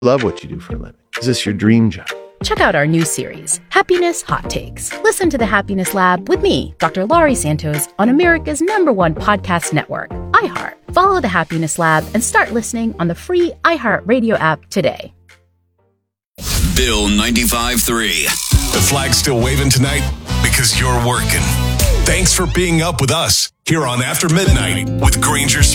Love what you do for a living? Is this your dream job? Check out our new series, Happiness Hot Takes. Listen to the Happiness Lab with me, Dr. Laurie Santos, on America's #1 podcast network, iHeart. Follow the Happiness Lab and start listening on the free iHeart Radio app today. Bill 95.3. The flag's still waving tonight because you're working. Thanks for being up with us here on After Midnight with Granger